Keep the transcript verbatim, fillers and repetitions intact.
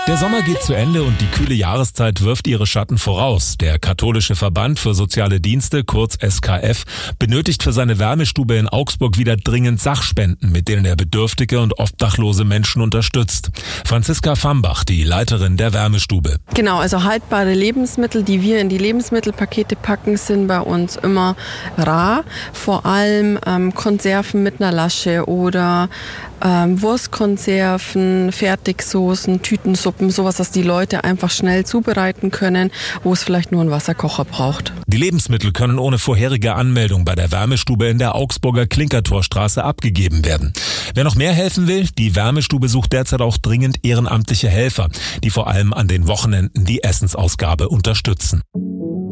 Der Sommer geht zu Ende und die kühle Jahreszeit wirft ihre Schatten voraus. Der Katholische Verband für Soziale Dienste, kurz S K F, benötigt für seine Wärmestube in Augsburg wieder dringend Sachspenden, mit denen er bedürftige und obdachlose Menschen unterstützt. Franziska Fambach, die Leiterin der Wärmestube. Genau, also haltbare Lebensmittel, die wir in die Lebensmittelpakete packen, sind bei uns immer rar. Vor allem ähm, Konserven mit einer Lasche oder ähm, Wurstkonserven, Fertigsoßen, Tütensuppen, sowas, was die Leute einfach schnell zubereiten können, wo es vielleicht nur einen Wasserkocher braucht. Die Lebensmittel können ohne vorherige Anmeldung bei der Wärmestube in der Augsburger Klinkertorstraße abgegeben werden. Wer noch mehr helfen will, die Wärmestube sucht derzeit auch dringend ehrenamtliche Helfer, die vor allem an den Wochenenden die Essensausgabe unterstützen.